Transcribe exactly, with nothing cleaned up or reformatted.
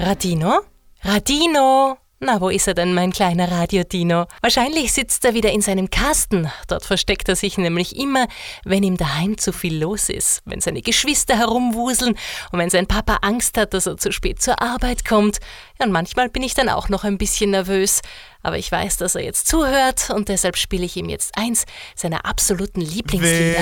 Radino? Radino! Na, wo ist er denn, mein kleiner Radio-Dino? Wahrscheinlich sitzt er wieder in seinem Kasten. Dort versteckt er sich nämlich immer, wenn ihm daheim zu viel los ist. Wenn seine Geschwister herumwuseln und wenn sein Papa Angst hat, dass er zu spät zur Arbeit kommt. Ja, und manchmal bin ich dann auch noch ein bisschen nervös. Aber ich weiß, dass er jetzt zuhört und deshalb spiele ich ihm jetzt eins seiner absoluten Lieblingslieder.